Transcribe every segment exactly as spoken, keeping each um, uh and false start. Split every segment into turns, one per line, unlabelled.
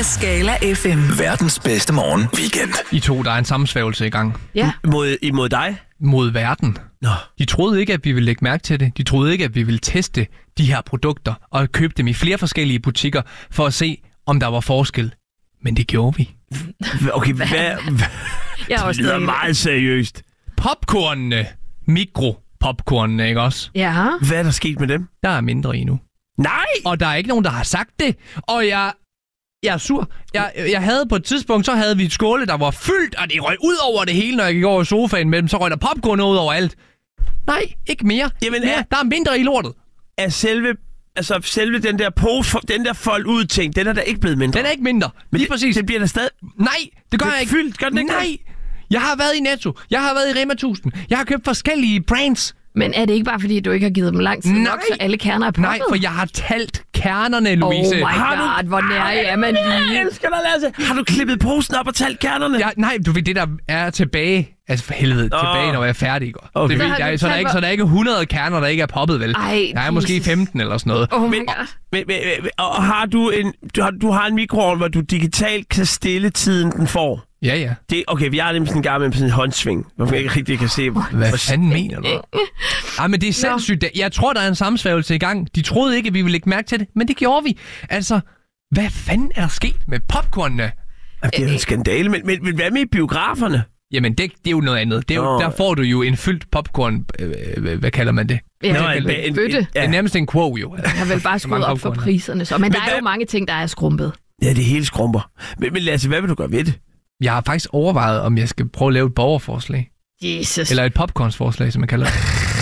Skala F M.
Verdens bedste morgen weekend.
I to, der er en sammensværgelse i gang.
Ja.
Mod, imod dig?
Mod verden.
Nå.
De troede ikke, at vi ville lægge mærke til det. De troede ikke, at vi ville teste de her produkter og købe dem i flere forskellige butikker for at se, om der var forskel. Men det gjorde vi.
Okay, hvad?
Jeg er også
Det lyder
stadig-
meget seriøst.
Popcornene. Mikropopcornene, ikke også?
Ja.
Hvad er der sket med dem?
Der er mindre i nu.
Nej!
Og der er ikke nogen, der har sagt det. Og jeg, jeg er sur. Jeg, jeg havde på et tidspunkt, så havde vi et skåle, der var fyldt, og det røg ud over det hele, når jeg gik over i sofaen med dem. Så røg der popcorn ud over alt. Nej, ikke mere.
Jamen,
mere.
er-
Der er mindre i lortet.
Er selve, altså selve den der pose, den der fold ud ting, den er der ikke blevet mindre.
Den er ikke mindre.
Men
Lige
det,
præcis.
det bliver der stadig...
Nej, det gør
Det er
jeg ikke.
fyldt, gør den ikke
Nej. Jeg har været i Netto. Jeg har været i Rema tusind. Jeg har købt forskellige brands.
Men er det ikke bare fordi, du ikke har givet dem lang tid
Nej.
nok, så alle kerner er poppet?
Nej, for jeg har talt kernerne, Louise.
Oh my
Har du-
god, hvor nær er man lige.
Jeg elsker dig, Lasse. Har du klippet posen op og talt kernerne?
Jeg, nej, du ved, det der er tilbage. Altså for helvede,
Nå.
tilbage, når jeg er færdig. Ikke?
Okay.
Det
Så
ved
har
jeg,
du
så, er der
talt,
ikke,
hvor-
så er der ikke hundrede kerner, der ikke er poppet, vel?
Ej,
der er måske
Jesus.
femten eller sådan noget.
Oh my
Men-
god.
Men, men, men, og har du en, du har, du har en mikroovn, hvor du digitalt kan stille tiden, den får?
Ja, ja.
Det, okay, vi har nemlig sådan en gang med sådan en håndsving, hvor man ikke rigtig kan se...
Hvad fanden mener du? Ej, men det er sindssygt. Jeg tror, der er en sammensværgelse i gang. De troede ikke, at vi ville lægge mærke til det, men det gjorde vi. Altså, hvad fanden er der sket med popcornene?
Jamen, det er jo en skandale, men, men, men hvad med i biograferne?
Jamen, det, det er jo noget andet. Det er jo,
Nå.
der får du jo en fyldt popcorn... Øh, øh, hvad kalder man det?
Ja,
Nå,
det
en-
er
en-
bøtte.
en-
Det er nærmest en quo, jo.
Jeg har vel bare
Så mange
skruet op for
popcorn.
priserne så. Men, men der er
hvad-
jo mange ting, der er skrumpet.
Ja, det hele skrumper. Men, men Lasse, hvad vil du gøre ved det?
Jeg har faktisk overvejet, om jeg skal prøve at lave et borgerforslag.
Jesus.
Eller et popcornsforslag, som man kalder det.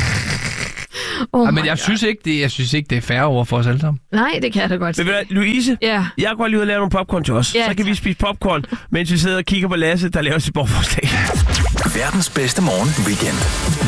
oh
Ja, men
my
jeg
God.
synes, ikke, det, jeg synes ikke, det er fair over for os alle sammen.
Nej, det kan jeg da godt
Men
se.
ved du hvad, Louise,
Ja.
jeg går lige ud og lave nogle popcorn til os.
Ja,
så kan vi
tak.
spise popcorn, mens vi sidder og kigger på Lasse, der laver sit borgforslag.
Verdens bedste morgen weekend.